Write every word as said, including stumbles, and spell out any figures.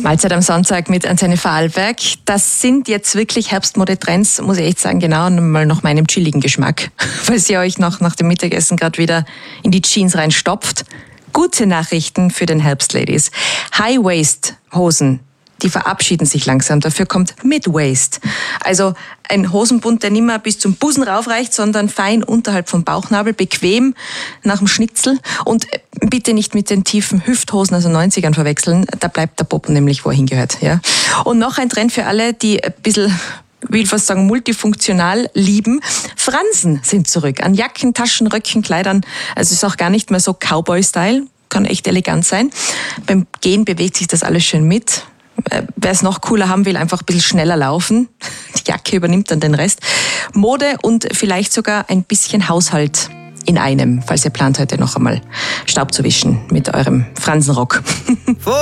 Mahlzeit am Sonntag mit Antenne Vorarlberg. Das sind jetzt wirklich Herbstmodetrends, muss ich echt sagen, genau mal nach meinem chilligen Geschmack. Falls ihr euch noch nach dem Mittagessen gerade wieder in die Jeans reinstopft. Gute Nachrichten für den Herbst, Ladies. High-Waist-Hosen, die verabschieden sich langsam. Dafür kommt Mid-Waist. Also ein Hosenbund, der nicht mehr bis zum Busen raufreicht, sondern fein unterhalb vom Bauchnabel, bequem nach dem Schnitzel. Und bitte nicht mit den tiefen Hüfthosen, also neunzigern verwechseln. Da bleibt der Popo nämlich, wo er hingehört. Ja? Und noch ein Trend für alle, die ein bisschen, ich will fast sagen, multifunktional lieben. Fransen sind zurück. An Jacken, Taschen, Röcken, Kleidern. Also es ist auch gar nicht mehr so Cowboy-Style. Kann echt elegant sein. Beim Gehen bewegt sich das alles schön mit. Wer es noch cooler haben will, einfach ein bisschen schneller laufen. Die Jacke übernimmt dann den Rest. Mode und vielleicht sogar ein bisschen Haushalt in einem, falls ihr plant, heute noch einmal Staub zu wischen mit eurem Fransenrock.